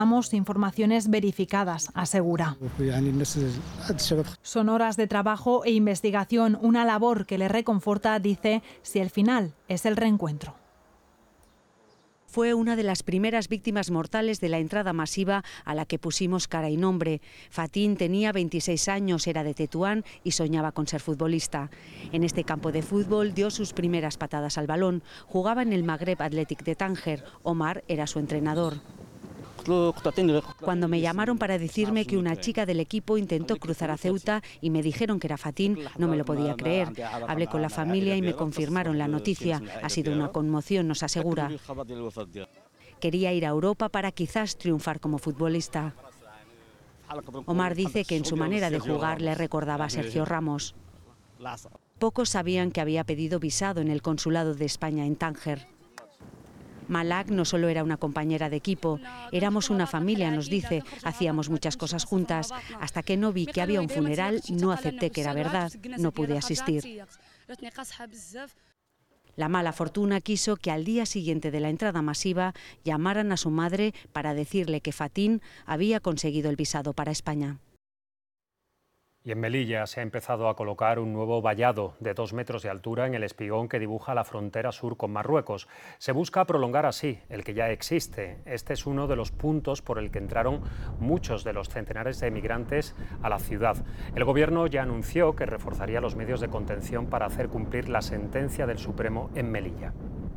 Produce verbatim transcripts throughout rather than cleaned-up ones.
Damos informaciones verificadas, asegura. Son horas de trabajo e investigación, una labor que le reconforta, dice, si el final es el reencuentro. Fue una de las primeras víctimas mortales de la entrada masiva a la que pusimos cara y nombre. Fatín tenía veintiséis años, era de Tetuán y soñaba con ser futbolista. En este campo de fútbol dio sus primeras patadas al balón. Jugaba en el Maghreb Athletic de Tánger. Omar era su entrenador. Cuando me llamaron para decirme que una chica del equipo intentó cruzar a Ceuta y me dijeron que era Fatín, no me lo podía creer. Hablé con la familia y me confirmaron la noticia. Ha sido una conmoción, nos asegura. Quería ir a Europa para quizás triunfar como futbolista. Omar dice que en su manera de jugar le recordaba a Sergio Ramos. Pocos sabían que había pedido visado en el consulado de España en Tánger. Malak no solo era una compañera de equipo, éramos una familia, nos dice, hacíamos muchas cosas juntas. Hasta que no vi que había un funeral, no acepté que era verdad, no pude asistir. La mala fortuna quiso que al día siguiente de la entrada masiva llamaran a su madre para decirle que Fatín había conseguido el visado para España. Y en Melilla se ha empezado a colocar un nuevo vallado de dos metros de altura en el espigón que dibuja la frontera sur con Marruecos. Se busca prolongar así el que ya existe. Este es uno de los puntos por el que entraron muchos de los centenares de emigrantes a la ciudad. El Gobierno ya anunció que reforzaría los medios de contención para hacer cumplir la sentencia del Supremo en Melilla.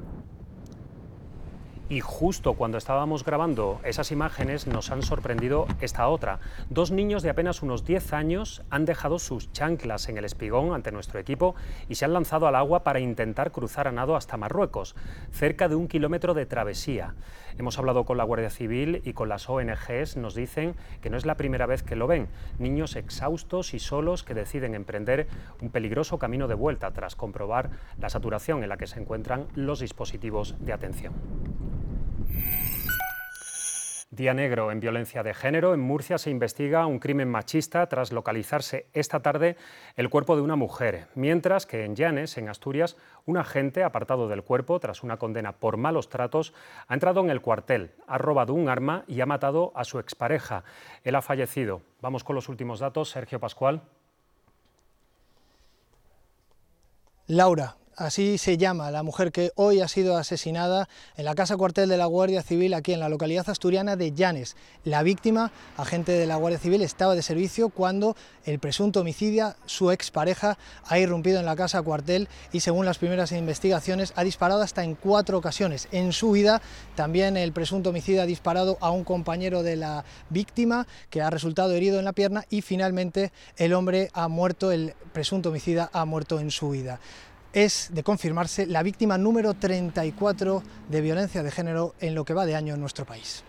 Y justo cuando estábamos grabando esas imágenes nos han sorprendido esta otra. Dos niños de apenas unos diez años han dejado sus chanclas en el espigón ante nuestro equipo y se han lanzado al agua para intentar cruzar a nado hasta Marruecos, cerca de un kilómetro de travesía. Hemos hablado con la Guardia Civil y con las O N Ges, nos dicen que no es la primera vez que lo ven. Niños exhaustos y solos que deciden emprender un peligroso camino de vuelta tras comprobar la saturación en la que se encuentran los dispositivos de atención. Día negro en violencia de género. En Murcia se investiga un crimen machista tras localizarse esta tarde el cuerpo de una mujer, mientras que en Llanes, en Asturias, un agente apartado del cuerpo tras una condena por malos tratos ha entrado en el cuartel, ha robado un arma y ha matado a su expareja. Él ha fallecido. Vamos con los últimos datos. Sergio Pascual. Laura. Así se llama la mujer que hoy ha sido asesinada en la casa cuartel de la Guardia Civil aquí en la localidad asturiana de Llanes. La víctima, agente de la Guardia Civil, estaba de servicio cuando el presunto homicida, su expareja, ha irrumpido en la casa cuartel y, según las primeras investigaciones, ha disparado hasta en cuatro ocasiones. En su huida, también el presunto homicida ha disparado a un compañero de la víctima que ha resultado herido en la pierna y finalmente el hombre ha muerto, el presunto homicida ha muerto en su huida. Es, de confirmarse, la víctima número treinta y cuatro de violencia de género en lo que va de año en nuestro país.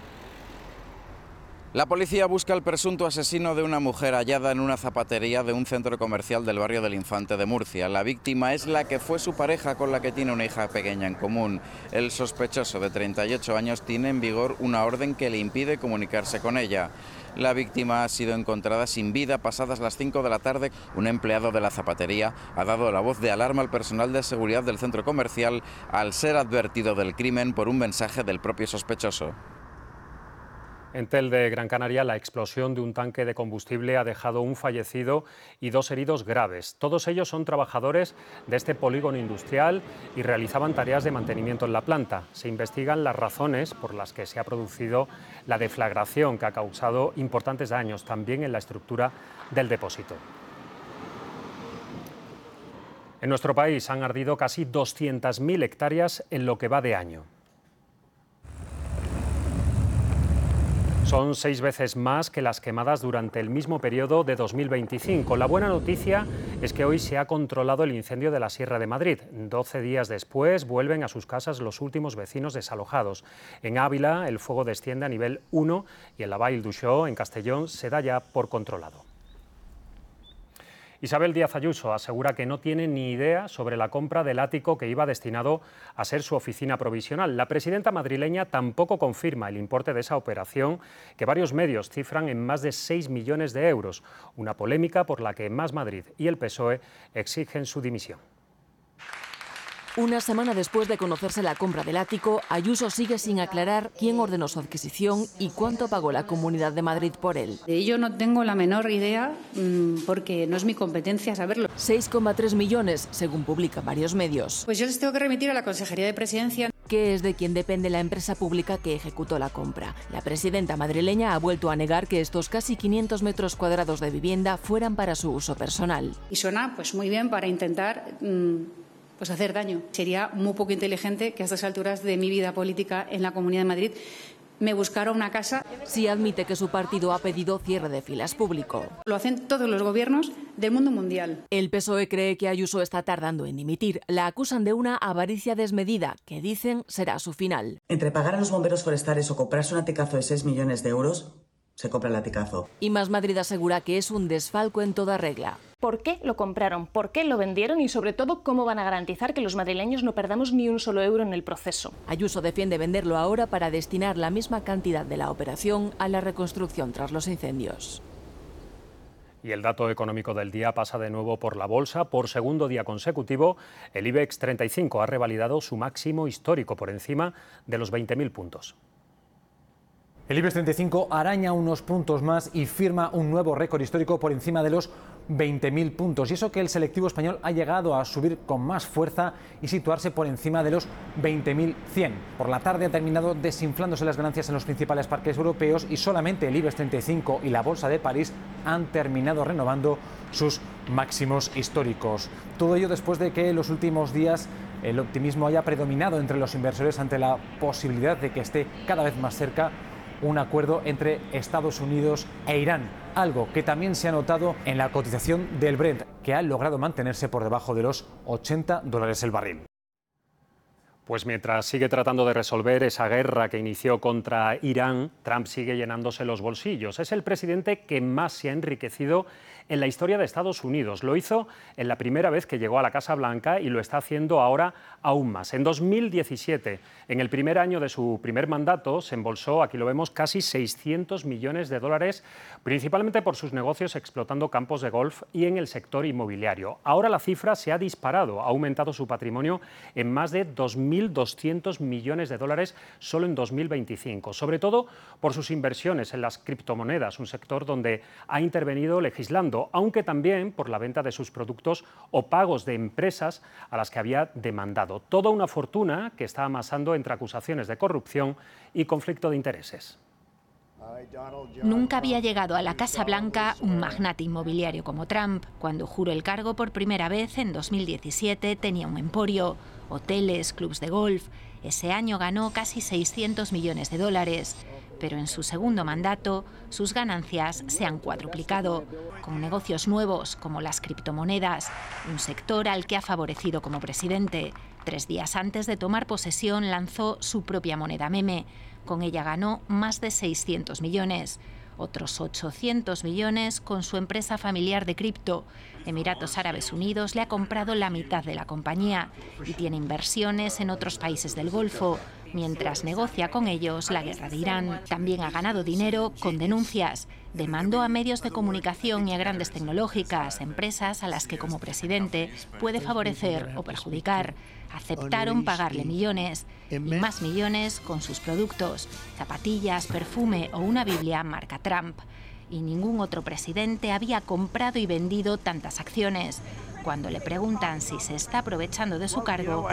La policía busca al presunto asesino de una mujer hallada en una zapatería de un centro comercial del barrio del Infante de Murcia. La víctima es la que fue su pareja, con la que tiene una hija pequeña en común. El sospechoso, de treinta y ocho años, tiene en vigor una orden que le impide comunicarse con ella. La víctima ha sido encontrada sin vida pasadas las cinco de la tarde. Un empleado de la zapatería ha dado la voz de alarma al personal de seguridad del centro comercial al ser advertido del crimen por un mensaje del propio sospechoso. En Tel de Gran Canaria, la explosión de un tanque de combustible ha dejado un fallecido y dos heridos graves. Todos ellos son trabajadores de este polígono industrial y realizaban tareas de mantenimiento en la planta. Se investigan las razones por las que se ha producido la deflagración, que ha causado importantes daños también en la estructura del depósito. En nuestro país han ardido casi doscientas mil hectáreas en lo que va de año. Son seis veces más que las quemadas durante el mismo periodo de dos mil veinticinco. La buena noticia es que hoy se ha controlado el incendio de la Sierra de Madrid. doce días después vuelven a sus casas los últimos vecinos desalojados. En Ávila el fuego desciende a nivel uno y en la Vall d'Uixó, en Castellón, se da ya por controlado. Isabel Díaz Ayuso asegura que no tiene ni idea sobre la compra del ático que iba destinado a ser su oficina provisional. La presidenta madrileña tampoco confirma el importe de esa operación, que varios medios cifran en más de seis millones de euros, una polémica por la que Más Madrid y el P S O E exigen su dimisión. Una semana después de conocerse la compra del ático, Ayuso sigue sin aclarar quién ordenó su adquisición y cuánto pagó la Comunidad de Madrid por él. De ello no tengo la menor idea porque no es mi competencia saberlo. seis coma tres millones, según publican varios medios. Pues yo les tengo que remitir a la Consejería de Presidencia. Que es de quien depende la empresa pública que ejecutó la compra. La presidenta madrileña ha vuelto a negar que estos casi quinientos metros cuadrados de vivienda fueran para su uso personal. Y suena pues muy bien para intentar mmm, pues hacer daño. Sería muy poco inteligente que a estas alturas de mi vida política en la Comunidad de Madrid me buscara una casa. Sí admite que su partido ha pedido cierre de filas público. Lo hacen todos los gobiernos del mundo mundial. El P S O E cree que Ayuso está tardando en dimitir. La acusan de una avaricia desmedida, que dicen será su final. Entre pagar a los bomberos forestales o comprarse un aticazo de seis millones de euros, se compra el aticazo. Y Más Madrid asegura que es un desfalco en toda regla. ¿Por qué lo compraron? ¿Por qué lo vendieron? Y sobre todo, ¿cómo van a garantizar que los madrileños no perdamos ni un solo euro en el proceso? Ayuso defiende venderlo ahora para destinar la misma cantidad de la operación a la reconstrucción tras los incendios. Y el dato económico del día pasa de nuevo por la bolsa. Por segundo día consecutivo, el IBEX treinta y cinco ha revalidado su máximo histórico por encima de los veinte mil puntos. El IBEX treinta y cinco araña unos puntos más y firma un nuevo récord histórico por encima de los veinte mil puntos. Y eso que el selectivo español ha llegado a subir con más fuerza y situarse por encima de los veinte mil cien. Por la tarde ha terminado desinflándose las ganancias en los principales parques europeos y solamente el IBEX treinta y cinco y la Bolsa de París han terminado renovando sus máximos históricos. Todo ello después de que en los últimos días el optimismo haya predominado entre los inversores ante la posibilidad de que esté cada vez más cerca un acuerdo entre Estados Unidos e Irán, algo que también se ha notado en la cotización del Brent, que ha logrado mantenerse por debajo de los ochenta dólares el barril. Pues mientras sigue tratando de resolver esa guerra que inició contra Irán, Trump sigue llenándose los bolsillos. Es el presidente que más se ha enriquecido en la historia de Estados Unidos. Lo hizo en la primera vez que llegó a la Casa Blanca y lo está haciendo ahora aún más. En dos mil diecisiete, en el primer año de su primer mandato, se embolsó, aquí lo vemos, casi seiscientos millones de dólares, principalmente por sus negocios explotando campos de golf y en el sector inmobiliario. Ahora la cifra se ha disparado, ha aumentado su patrimonio en más de dos mil doscientos millones de dólares solo en dos mil veinticinco, sobre todo por sus inversiones en las criptomonedas, un sector donde ha intervenido legislando, aunque también por la venta de sus productos o pagos de empresas a las que había demandado. Toda una fortuna que está amasando entre acusaciones de corrupción y conflicto de intereses. Nunca había llegado a la Casa Blanca un magnate inmobiliario como Trump. Cuando juró el cargo por primera vez en dos mil diecisiete tenía un emporio, hoteles, clubs de golf. Ese año ganó casi seiscientos millones de dólares. Pero en su segundo mandato, sus ganancias se han cuadruplicado, con negocios nuevos como las criptomonedas, un sector al que ha favorecido como presidente. Tres días antes de tomar posesión lanzó su propia moneda meme. Con ella ganó más de seiscientos millones. Otros ochocientos millones con su empresa familiar de cripto. Emiratos Árabes Unidos le ha comprado la mitad de la compañía y tiene inversiones en otros países del Golfo, mientras negocia con ellos la guerra de Irán. También ha ganado dinero con denuncias. Demandó a medios de comunicación y a grandes tecnológicas, empresas a las que como presidente puede favorecer o perjudicar. Aceptaron pagarle millones y más millones con sus productos, zapatillas, perfume o una Biblia marca Trump. Y ningún otro presidente había comprado y vendido tantas acciones. Cuando le preguntan si se está aprovechando de su cargo,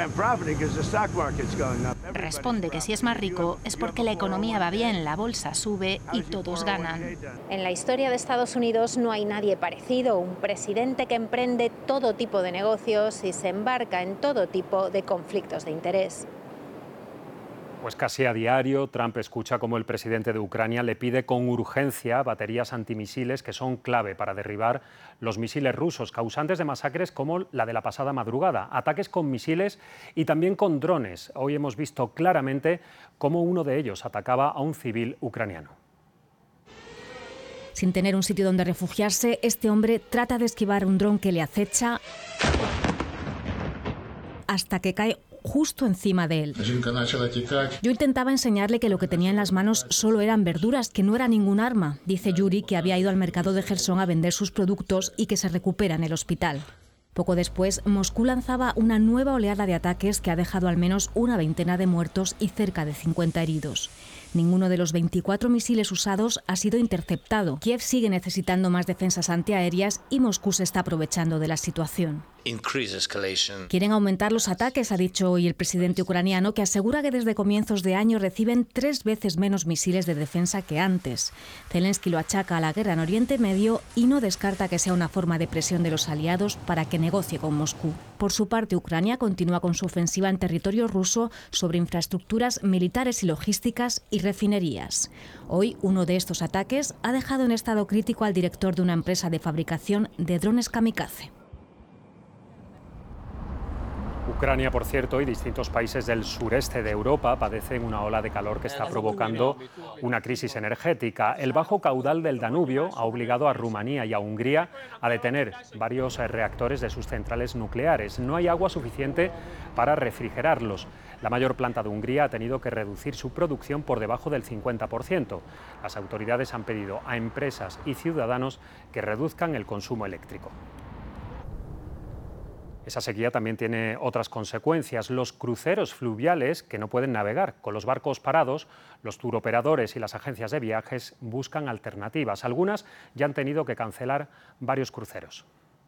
responde que si es más rico es porque la economía va bien, la bolsa sube y todos ganan. En la historia de Estados Unidos no hay nadie parecido, un presidente que emprende todo tipo de negocios y se embarca en todo tipo de conflictos de interés. Pues casi a diario, Trump escucha cómo el presidente de Ucrania le pide con urgencia baterías antimisiles que son clave para derribar los misiles rusos, causantes de masacres como la de la pasada madrugada, ataques con misiles y también con drones. Hoy hemos visto claramente cómo uno de ellos atacaba a un civil ucraniano. Sin tener un sitio donde refugiarse, este hombre trata de esquivar un dron que le acecha hasta que cae justo encima de él. Yo intentaba enseñarle que lo que tenía en las manos solo eran verduras, que no era ningún arma, dice Yuri, que había ido al mercado de Jersón a vender sus productos y que se recupera en el hospital. Poco después, Moscú lanzaba una nueva oleada de ataques que ha dejado al menos una veintena de muertos y cerca de cincuenta heridos. Ninguno de los veinticuatro misiles usados ha sido interceptado. Kiev sigue necesitando más defensas antiaéreas y Moscú se está aprovechando de la situación. Quieren aumentar los ataques, ha dicho hoy el presidente ucraniano, que asegura que desde comienzos de año reciben tres veces menos misiles de defensa que antes. Zelensky lo achaca a la guerra en Oriente Medio y no descarta que sea una forma de presión de los aliados para que negocie con Moscú. Por su parte, Ucrania continúa con su ofensiva en territorio ruso sobre infraestructuras militares y logísticas y refinerías. Hoy, uno de estos ataques ha dejado en estado crítico al director de una empresa de fabricación de drones kamikaze. Ucrania, por cierto, y distintos países del sureste de Europa padecen una ola de calor que está provocando una crisis energética. El bajo caudal del Danubio ha obligado a Rumanía y a Hungría a detener varios reactores de sus centrales nucleares. No hay agua suficiente para refrigerarlos. La mayor planta de Hungría ha tenido que reducir su producción por debajo del cincuenta por ciento. Las autoridades han pedido a empresas y ciudadanos que reduzcan el consumo eléctrico. Esa sequía también tiene otras consecuencias. Los cruceros fluviales que no pueden navegar. Con los barcos parados, los turoperadores y las agencias de viajes buscan alternativas. Algunas ya han tenido que cancelar varios cruceros.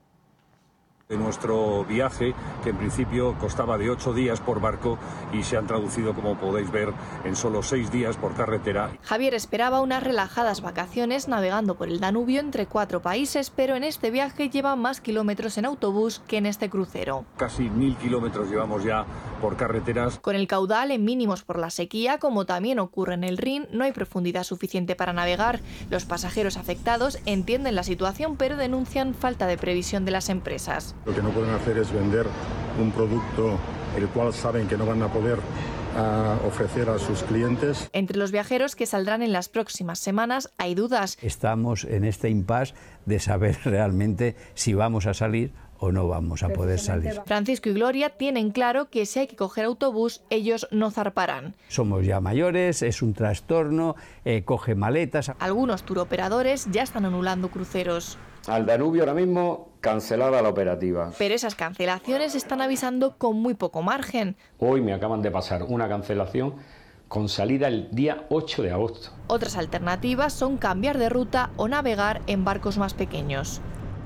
De nuestro viaje, que en principio costaba de ocho días por barco y se han traducido, como podéis ver, en solo seis días por carretera. Javier esperaba unas relajadas vacaciones navegando por el Danubio entre cuatro países, pero en este viaje lleva más kilómetros en autobús que en este crucero. Casi mil kilómetros llevamos ya por carreteras. Con el caudal en mínimos por la sequía, como también ocurre en el Rin, no hay profundidad suficiente para navegar. Los pasajeros afectados entienden la situación, pero denuncian falta de previsión de las empresas. Lo que no pueden hacer es vender un producto el cual saben que no van a poder uh, ofrecer a sus clientes. Entre los viajeros que saldrán en las próximas semanas hay dudas. Estamos en este impasse de saber realmente si vamos a salir o no vamos a poder salir. Francisco y Gloria tienen claro que si hay que coger autobús, ellos no zarparán. Somos ya mayores, es un trastorno, eh, coge maletas. Algunos turoperadores ya están anulando cruceros. Al Danubio ahora mismo cancelada la operativa. Pero esas cancelaciones están avisando con muy poco margen. Hoy me acaban de pasar una cancelación con salida el día ocho de agosto. Otras alternativas son cambiar de ruta o navegar en barcos más pequeños.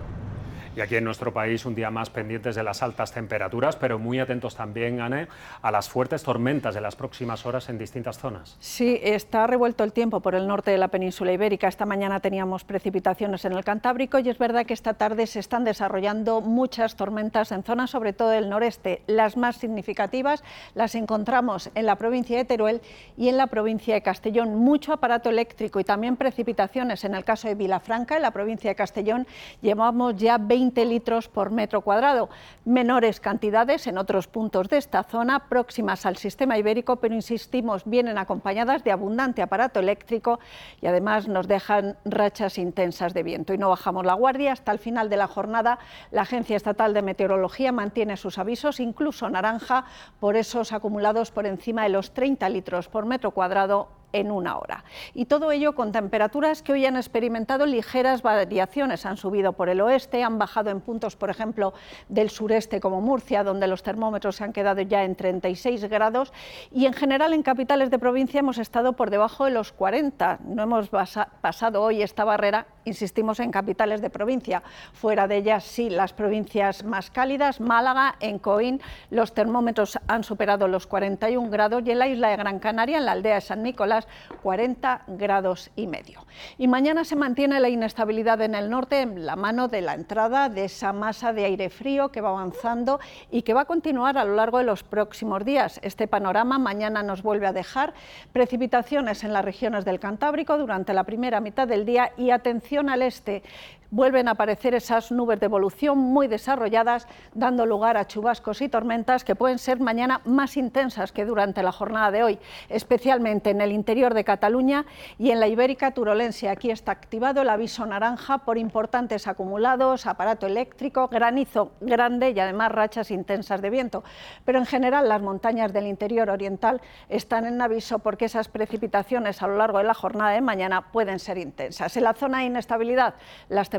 Y aquí en nuestro país un día más pendientes de las altas temperaturas, pero muy atentos también, Anne, a las fuertes tormentas de las próximas horas en distintas zonas. Sí, está revuelto el tiempo por el norte de la península ibérica. Esta mañana teníamos precipitaciones en el Cantábrico y es verdad que esta tarde se están desarrollando muchas tormentas en zonas, sobre todo del noreste. Las más significativas las encontramos en la provincia de Teruel y en la provincia de Castellón. Mucho aparato eléctrico y también precipitaciones en el caso de Vilafranca, en la provincia de Castellón. Llevamos ya veinte litros por metro cuadrado, menores cantidades en otros puntos de esta zona próximas al sistema ibérico, pero insistimos, vienen acompañadas de abundante aparato eléctrico y además nos dejan rachas intensas de viento. Y no bajamos la guardia. Hasta el final de la jornada la Agencia Estatal de Meteorología mantiene sus avisos, incluso naranja, por esos acumulados por encima de los treinta litros por metro cuadrado en una hora. Y todo ello con temperaturas que hoy han experimentado ligeras variaciones. Han subido por el oeste, han bajado en puntos, por ejemplo, del sureste como Murcia, donde los termómetros se han quedado ya en treinta y seis grados, y en general en capitales de provincia hemos estado por debajo de los cuarenta. No hemos pasado hoy esta barrera, insistimos, en capitales de provincia. Fuera de ellas sí, las provincias más cálidas, Málaga, en Coín, los termómetros han superado los cuarenta y un grados, y en la isla de Gran Canaria, en la aldea de San Nicolás, cuarenta grados y medio. Y mañana se mantiene la inestabilidad en el norte, en la mano de la entrada de esa masa de aire frío que va avanzando y que va a continuar a lo largo de los próximos días. Este panorama mañana nos vuelve a dejar precipitaciones en las regiones del Cantábrico durante la primera mitad del día y atención al este. Vuelven a aparecer esas nubes de evolución muy desarrolladas, dando lugar a chubascos y tormentas que pueden ser mañana más intensas que durante la jornada de hoy, especialmente en el interior de Cataluña y en la Ibérica turolense. Aquí está activado el aviso naranja por importantes acumulados, aparato eléctrico, granizo grande y además rachas intensas de viento. Pero en general las montañas del interior oriental están en aviso porque esas precipitaciones a lo largo de la jornada de mañana pueden ser intensas. En la zona de inestabilidad, las temperaturas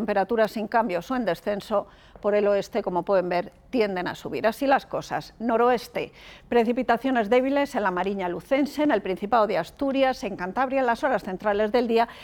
temperaturas sin cambios o en descenso. Por el oeste, como pueden ver, tienden a subir. Así las cosas. Noroeste, precipitaciones débiles en la Mariña Lucense, en el Principado de Asturias, en Cantabria en las horas centrales del día